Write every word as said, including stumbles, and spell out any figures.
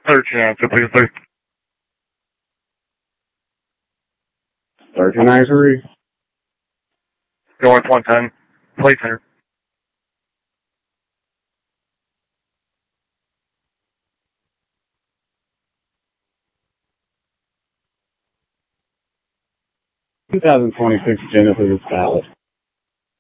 thirteen on please, sir. thirteen nine three. North one ten. Plate center. two thousand twenty-six Genesis is valid.